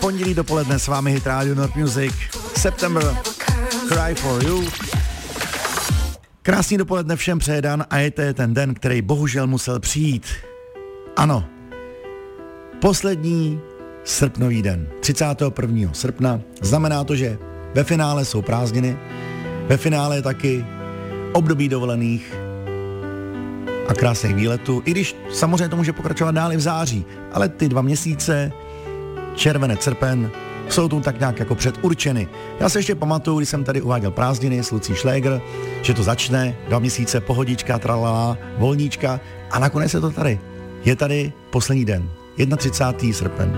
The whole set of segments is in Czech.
Pondělí dopoledne s vámi Hit Radio North Music. September, Cry for You. Krásný dopoledne všem přeje Dan a je to ten den, který bohužel musel přijít. Ano, poslední srpnový den, 31. srpna. Znamená to, že ve finále jsou prázdniny, ve finále je taky období dovolených a krásných výletů, i když samozřejmě to může pokračovat dál i v září, ale ty 2 měsíce, červenec, srpen, jsou tu tak nějak jako předurčeny. Já se ještě pamatuju, když jsem tady uváděl prázdniny s Lucí Šlégr, že to začne, 2 měsíce, pohodička, tralala, volníčka a nakonec je to tady. Je tady poslední den, 31. srpen.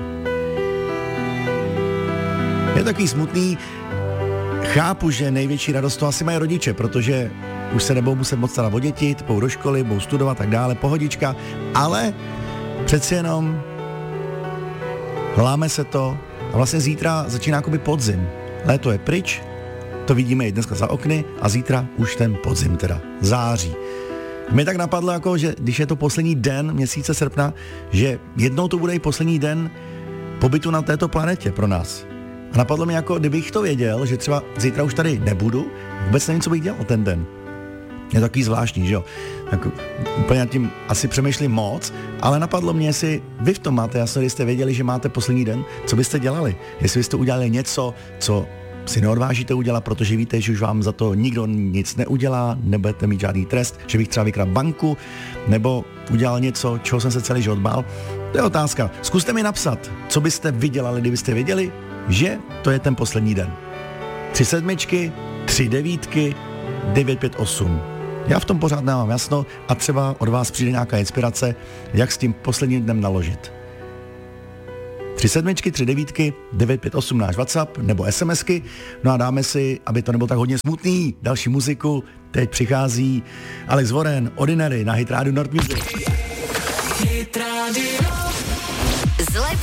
Je takový smutný, chápu, že největší radost to asi mají rodiče, protože už se nebudou muset moc starat o děti, půjdou do školy, budou studovat tak dále, pohodička, ale přeci jenom láme se to a vlastně zítra začíná jakoby podzim. Léto je pryč, to vidíme i dneska za okny a zítra už ten podzim teda, září. Mě tak napadlo, jako, že když je to poslední den měsíce srpna, že jednou to bude i poslední den pobytu na této planetě pro nás. A napadlo mi, jako kdybych to věděl, že třeba zítra už tady nebudu, vůbec nevím, co bych dělal ten den. Je to takový zvláštní, že jo? Tak úplně nad tím asi přemýšlím moc, ale napadlo mě, jestli vy v tom máte jasno, když jste věděli, že máte poslední den, co byste dělali? Jestli byste udělali něco, co si neodvážíte udělat, protože víte, že už vám za to nikdo nic neudělá, nebudete mít žádný trest, že bych třeba vykradl banku, nebo udělal něco, čeho jsem se celý život bál. To je otázka. Zkuste mi napsat, co byste vydělali, kdybyste věděli, že to je ten poslední den. 3 sedmičky, 3 devítky, 958. Já v tom pořád nemám jasno a třeba od vás přijde nějaká inspirace, jak s tím posledním dnem naložit. 3 sedmičky, 3 devítky, 958 náš WhatsApp nebo SMSky. No a dáme si, aby to nebylo tak hodně smutný, další muziku. Teď přichází Alex Warren, Ordinary na Hit Radio North Music.